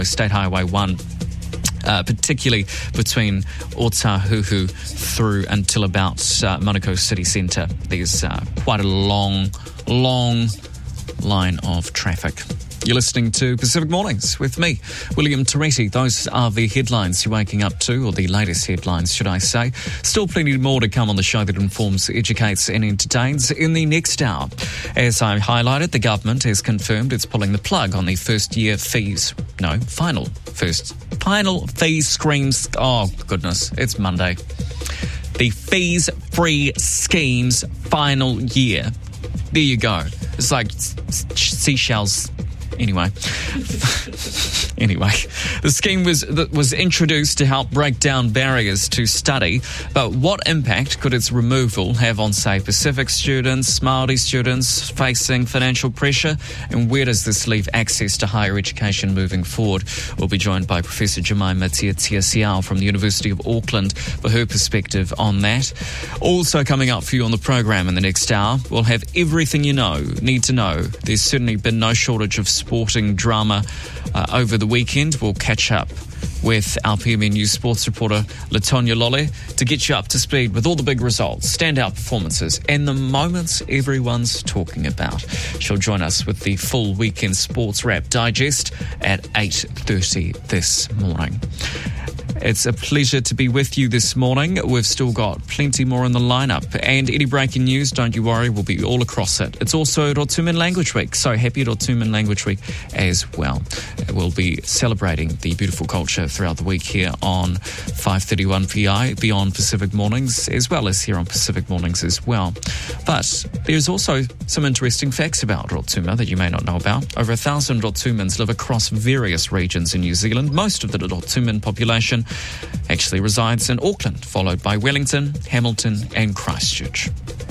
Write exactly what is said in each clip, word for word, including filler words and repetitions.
State Highway one. Uh, particularly between Otahuhu through until about uh, Manukau City Centre. There's uh, quite a long, long line of traffic. You're listening to Pacific Mornings with me, William Toretti. Those are the headlines you're waking up to, or the latest headlines, should I say. Still plenty more to come on the show that informs, educates and entertains in the next hour. As I highlighted, the government has confirmed it's pulling the plug on the first year fees. No, final first. Final fees screams. Oh, goodness, it's Monday. The fees-free scheme's final year. There you go. It's like seashells. Anyway, anyway, the scheme was was introduced to help break down barriers to study, but what impact could its removal have on, say, Pacific students, Māori students facing financial pressure, and where does this leave access to higher education moving forward? We'll be joined by Professor Jemima Tiatia from the University of Auckland for her perspective on that. Also coming up for you on the program in the next hour, we'll have everything you know, need to know. There's certainly been no shortage of sporting drama uh, over the weekend. We'll catch up with our P M N News sports reporter Latonya Lole to get you up to speed with all the big results, standout performances and the moments everyone's talking about. She'll join us with the full weekend sports wrap digest at eight thirty this morning. It's a pleasure to be with you this morning. We've still got plenty more in the lineup. And any breaking news, don't you worry, we'll be all across it. It's also Rotuman Language Week, so happy Rotuman Language Week as well. We'll be celebrating the beautiful culture throughout the week here on five thirty-one P I, beyond Pacific Mornings, as well as here on Pacific Mornings as well. But there's also some interesting facts about Rotuma that you may not know about. Over a thousand Rotumans live across various regions in New Zealand. Most of the Rotuman population actually resides in Auckland, followed by Wellington, Hamilton and Christchurch.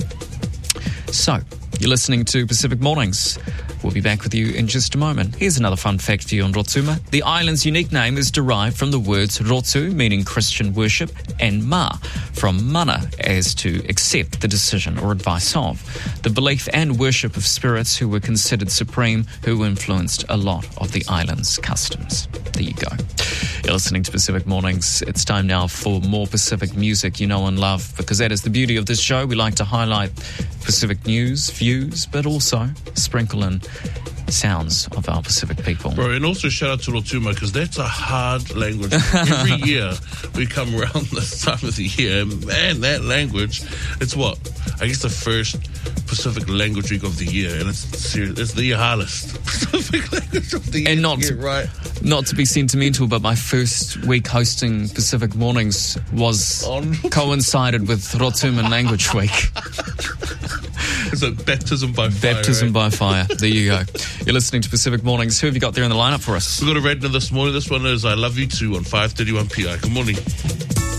So, you're listening to Pacific Mornings. We'll be back with you in just a moment. Here's another fun fact for you on Rotuma. The island's unique name is derived from the words rotu, meaning Christian worship, and ma, from mana, as to accept the decision or advice of. The belief and worship of spirits who were considered supreme, who influenced a lot of the island's customs. There you go. You're listening to Pacific Mornings. It's time now for more Pacific music you know and love, because that is the beauty of this show. We like to highlight Pacific news, views, but also sprinkle in sounds of our Pacific people. Bro, and also shout out to Rotuma, because that's a hard language. Every year we come around this time of the year, man, that language, it's what? I guess the first Pacific language week of the year, and it's serious, it's the hardest Pacific language of the year. And not to to, get right. not to be sentimental, but my first week hosting Pacific Mornings was On. coincided with Rotuman Language Week. It's a baptism by fire. Baptism right? by fire. There you go. You're listening to Pacific Mornings. Who have you got there in the lineup for us? We've got a red this morning. This one is I Love You Too on five thirty-one P I. Good morning.